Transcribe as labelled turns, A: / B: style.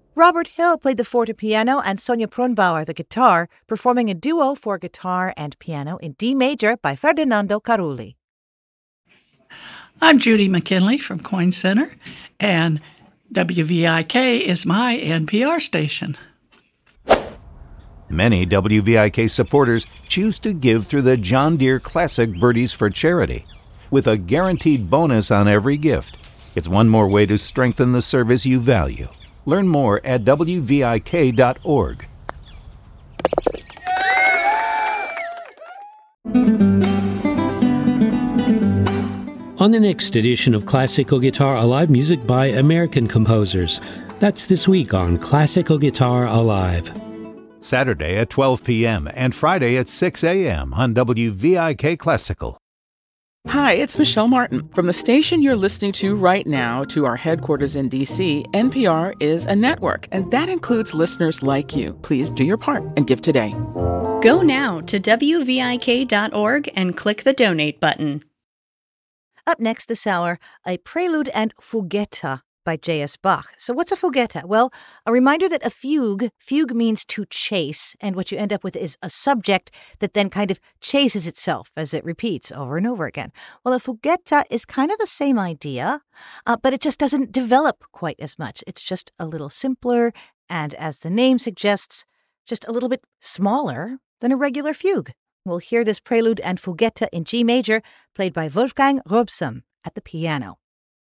A: Robert Hill played the fortepiano and Sonja Pronbauer the guitar, performing a duo for guitar and piano in D major by Ferdinando Carulli.
B: I'm Judy McKinley from Coin Center, and WVIK is my NPR station.
C: Many WVIK supporters choose to give through the John Deere Classic Birdies for Charity, with a guaranteed bonus on every gift. It's one more way to strengthen the service you value. Learn more at WVIK.org.
D: On the next edition of Classical Guitar Alive, music by American composers. That's this week on Classical Guitar Alive.
C: Saturday at 12 p.m. and Friday at 6 a.m. on WVIK Classical.
E: Hi, it's Michelle Martin. From the station you're listening to right now to our headquarters in D.C., NPR is a network, and that includes listeners like you. Please do your part and give today.
F: Go now to WVIK.org and click the donate button.
A: Up next this hour, a prelude and fuguetta by J.S. Bach. So what's a fuguetta? Well, a reminder that a fugue means to chase, and what you end up with is a subject that then kind of chases itself as it repeats over and over again. Well, a fuguetta is kind of the same idea, but it just doesn't develop quite as much. It's just a little simpler, and as the name suggests, just a little bit smaller than a regular fugue. We'll hear this prelude and fuguetta in G major, played by Wolfgang Robson at the piano.